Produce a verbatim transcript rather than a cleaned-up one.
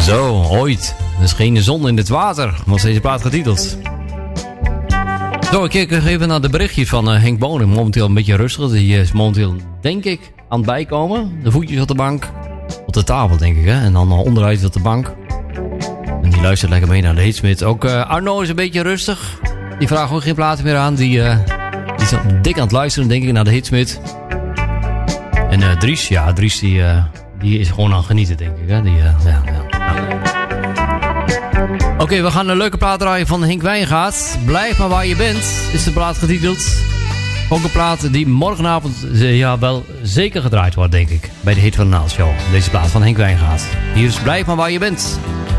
Zo, ooit. Er is geen zon in het water, was deze plaat getiteld. Zo, ik kijk even naar de berichtje van uh, Henk Bonen. Momenteel een beetje rustig. Die is momenteel, denk ik, aan het bijkomen. De voetjes op de bank. Op de tafel, denk ik, hè. En dan uh, onderuit op de bank. En die luistert lekker mee naar de Hitsmith. Ook uh, Arno is een beetje rustig. Die vraagt ook geen platen meer aan. Die, uh, die is dik aan het luisteren, denk ik, naar de Hitsmith. En uh, Dries, ja, Dries die, uh, die is gewoon aan het genieten, denk ik, hè. Die, uh, ja, ja. Oké, okay, we gaan een leuke plaat draaien van Henk Wijngaard. Blijf maar waar je bent, is de plaat getiteld. Ook een plaat die morgenavond ja, wel zeker gedraaid wordt, denk ik. Bij de Hit van de Naald Show. Deze plaat van Henk Wijngaard. Hier is Blijf maar waar je bent.